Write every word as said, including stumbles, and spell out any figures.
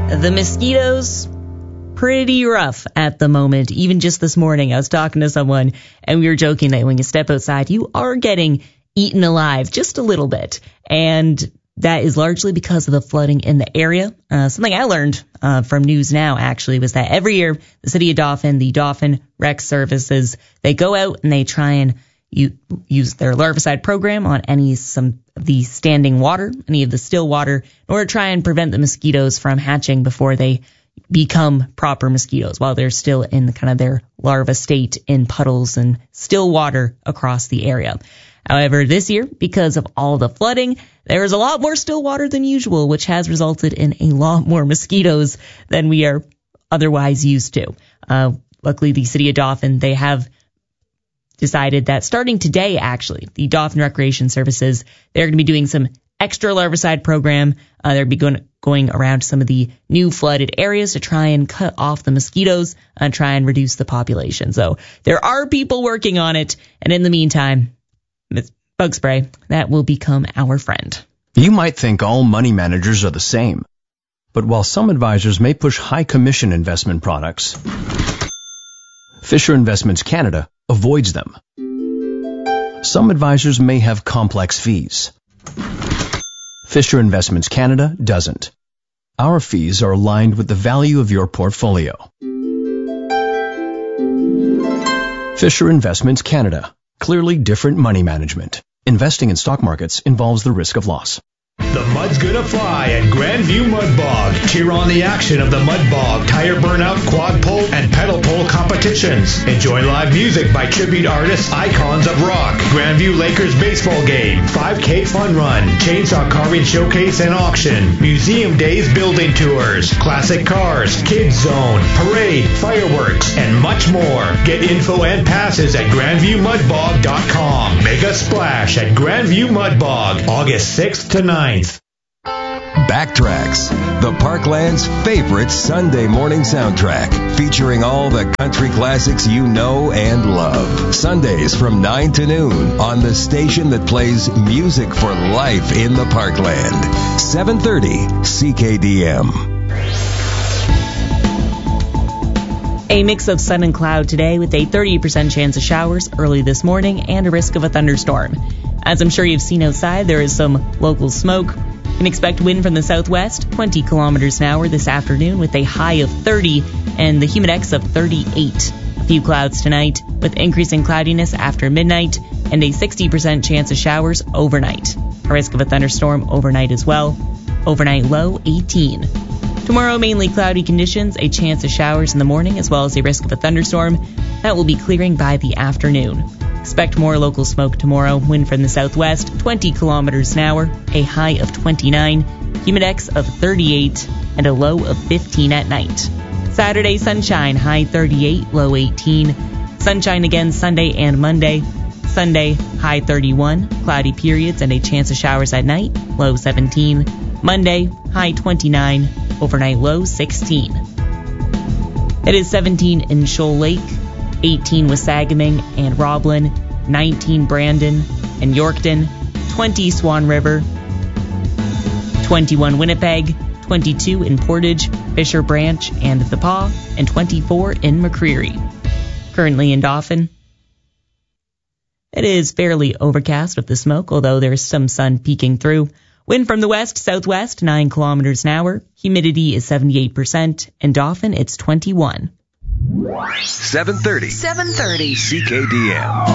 The mosquitoes, pretty rough at the moment. Even just this morning, I was talking to someone and we were joking that when you step outside, you are getting eaten alive just a little bit. And that is largely because of the flooding in the area. Uh, something I learned uh, from News Now, actually, was that every year the city of Dauphin, the Dauphin Rec Services, they go out and they try and you, use their larvicide program on any some of the standing water, any of the still water, in order to try and prevent the mosquitoes from hatching before they become proper mosquitoes, while they're still in kind of their larva state in puddles and still water across the area. However, this year, because of all the flooding, there is a lot more still water than usual, which has resulted in a lot more mosquitoes than we are otherwise used to. Uh, luckily, the city of Dauphin, they have decided that starting today, actually, the Dauphin Recreation Services, they're going to be doing some extra larvicide program. Uh, they'll be going, going around some of the new flooded areas to try and cut off the mosquitoes and try and reduce the population. So there are people working on it. And in the meantime, bug spray, that will become our friend. You might think all money managers are the same. But while some advisors may push high commission investment products, Fisher Investments Canada avoids them. Some advisors may have complex fees. Fisher Investments Canada doesn't. Our fees are aligned with the value of your portfolio. Fisher Investments Canada. Clearly different money management. Investing in stock markets involves the risk of loss. The mud's gonna fly at Grandview Mud Bog. Cheer on the action of the Mud Bog, tire burnout, quad pull, and pedal pull competitions. Enjoy live music by tribute artists, icons of rock. Grandview Lakers baseball game, five K fun run, chainsaw carving showcase and auction, museum days building tours, classic cars, kids zone, parade, fireworks, and much more. Get info and passes at grandview mud bog dot com. Make a splash at Grandview Mud Bog, August sixth to ninth. Backtracks, the Parkland's favorite Sunday morning soundtrack, featuring all the country classics you know and love. Sundays from nine to noon on the station that plays music for life in the Parkland. seven thirty C K D M. A mix of sun and cloud today with a thirty percent chance of showers early this morning and a risk of a thunderstorm. As I'm sure you've seen outside, there is some local smoke. You can expect wind from the southwest, twenty kilometers an hour this afternoon with a high of thirty and the humidex of thirty-eight. A few clouds tonight with increasing cloudiness after midnight and a sixty percent chance of showers overnight. A risk of a thunderstorm overnight as well. Overnight low eighteen. Tomorrow, mainly cloudy conditions, a chance of showers in the morning as well as a risk of a thunderstorm. That will be clearing by the afternoon. Expect more local smoke tomorrow. Wind from the southwest, twenty kilometers an hour, a high of twenty-nine, humidex of thirty-eight, and a low of fifteen at night. Saturday, sunshine, high thirty-eight, low eighteen. Sunshine again Sunday and Monday. Sunday, high thirty-one, cloudy periods and a chance of showers at night, low seventeen. Monday, high twenty-nine, overnight low sixteen. It is seventeen in Shoal Lake, eighteen with Sagaming and Roblin, nineteen Brandon and Yorkton, twenty Swan River, twenty-one Winnipeg, twenty-two in Portage, Fisher Branch and The Paw, and twenty-four in McCreary. Currently in Dauphin, it is fairly overcast with the smoke, although there is some sun peeking through. Wind from the west, southwest, nine kilometers an hour. Humidity is seventy-eight percent. In Dauphin, it's twenty-one. seven thirty. seven thirty. C K D M.